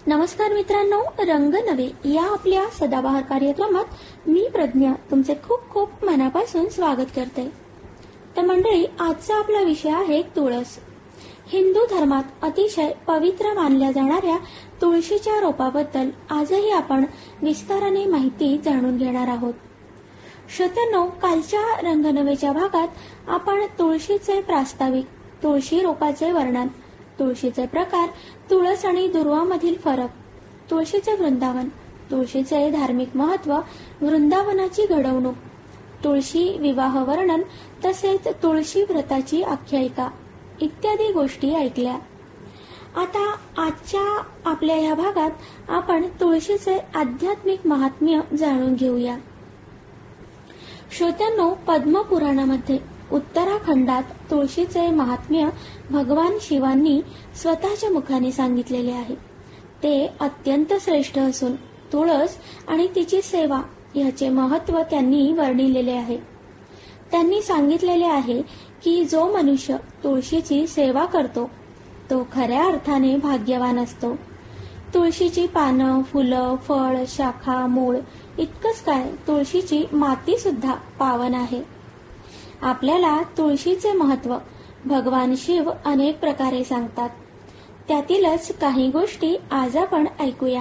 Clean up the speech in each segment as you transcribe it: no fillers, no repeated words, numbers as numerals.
नमस्कार मित्रांनो, रंग नवे या आपल्या सदाबहार कार्यक्रमात मी प्रज्ञा तुमचे खूप खूप मनापासून स्वागत करते. तर मंडळी, आजचा आपला विषय आहे तुळस. हिंदू धर्मात अतिशय पवित्र मानल्या जाणाऱ्या तुळशीच्या रोपाबद्दल आजही आपण विस्ताराने माहिती जाणून घेणार आहोत. श्रोत्यांनो, कालच्या रंगनवेच्या भागात आपण तुळशीचे प्रास्ताविक, तुळशी रोपाचे वर्णन, तुळशीचे प्रकार, तुळस आणि दुर्वामधील फरक, तुळशीचे वृंदावन, तुळशीचे धार्मिक महत्व, वृंदावनाची घडवणूक, तुळशी विवाह वर्णन तसेच तुळशी व्रताची आख्यायिका इत्यादी गोष्टी ऐकल्या. आता आजच्या आपल्या या भागात आपण तुळशीचे आध्यात्मिक महात्म्य जाणून घेऊया. श्रोत्यांनो, पद्मपुराणामध्ये उत्तराखंडात तुळशीचे महात्म्य भगवान शिवांनी स्वतःच्या मुखाने सांगितलेले आहे. ते अत्यंत श्रेष्ठ असून तुळस आणि तिची सेवा याचे महत्व त्यांनी वर्णिलेले आहे. त्यांनी सांगितलेले आहे की जो मनुष्य तुळशीची सेवा करतो तो खऱ्या अर्थाने भाग्यवान असतो. तुळशीची पानं, फुलं, फळ, शाखा, मूळ इतकंच काय, तुळशीची माती सुद्धा पावन आहे. आपल्याला तुळशीचे महत्व भगवान शिव अनेक प्रकारे सांगतात. त्यातीलच काही गोष्टी आज आपण ऐकूया.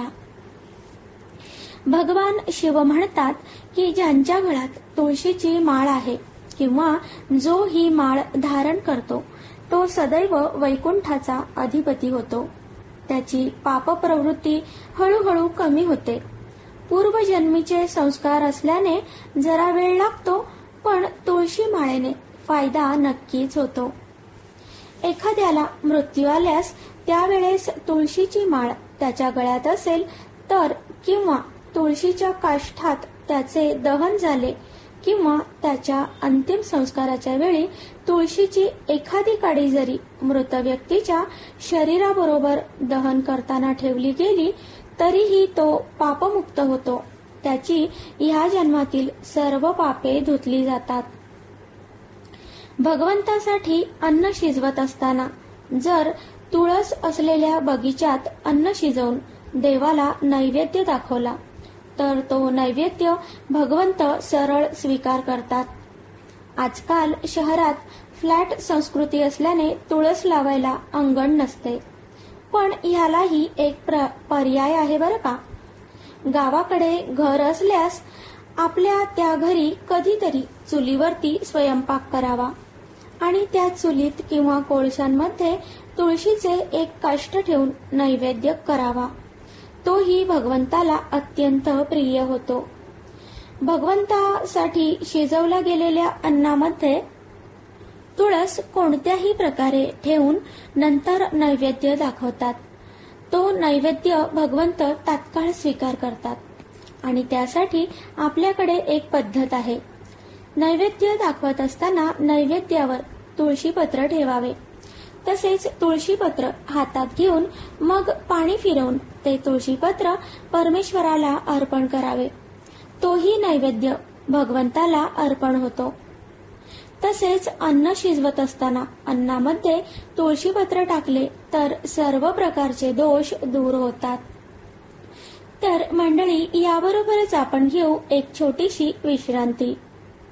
भगवान शिव म्हणतात की ज्यांच्या गळ्यात तुळशीची माळ आहे किंवा जो ही माळ धारण करतो तो सदैव वैकुंठाचा अधिपती होतो. त्याची पाप प्रवृत्ती हळूहळू कमी होते. पूर्वजन्मीचे संस्कार असल्याने जरा वेळ लागतो, पण तुळशी माळेने फायदा नक्कीच होतो. एखाद्याला मृत्यू आल्यास त्यावेळेस तुळशीची माळ त्याच्या गळ्यात असेल तर, किंवा तुळशीच्या काष्ठात त्याचे दहन झाले, किंवा त्याच्या अंतिम संस्काराच्या वेळी तुळशीची एखादी काडी जरी मृत व्यक्तीच्या शरीराबरोबर दहन करताना ठेवली गेली तरीही तो पापमुक्त होतो. त्याची ह्या जन्मातील सर्व पापे धुतली जातात. भगवंतासाठी अन्न शिजवत असताना जर तुळस असलेल्या बगीच्यात अन्न शिजवून देवाला नैवेद्य दाखवला तर तो नैवेद्य भगवंत सरळ स्वीकार करतात. आजकाल शहरात फ्लॅट संस्कृती असल्याने तुळस लावायला अंगण नसते, पण ह्यालाही एक पर्याय आहे बरं का. गावाकडे घर असल्यास आपल्या त्या घरी कधीतरी चुलीवरती स्वयंपाक करावा आणि त्या चुलीत किंवा कोळशांमध्ये तुळशीचे एक काष्ठ ठेवून नैवेद्य करावा. तोही भगवंताला अत्यंत प्रिय होतो. भगवंतासाठी शिजवल्या गेलेल्या अन्नामध्ये तुळस कोणत्याही प्रकारे ठेवून नंतर नैवेद्य दाखवतात. तो नैवेद्य भगवंत तात्काळ स्वीकार करतात आणि त्यासाठी आपल्याकडे एक पद्धत आहे. नैवेद्य दाखवत असताना नैवेद्यावर तुळशीपत्र ठेवावे. तसेच तुळशीपत्र हातात घेऊन मग पाणी फिरवून ते तुळशीपत्र परमेश्वराला अर्पण करावे. तोही नैवेद्य भगवंताला अर्पण होतो. तसेच अन्न शिजवत असताना अन्नामध्ये तुळशीपत्र टाकले तर सर्व प्रकारचे दोष दूर होतात. तर मंडळी, याबरोबरच आपण घेऊ एक छोटीशी विश्रांती.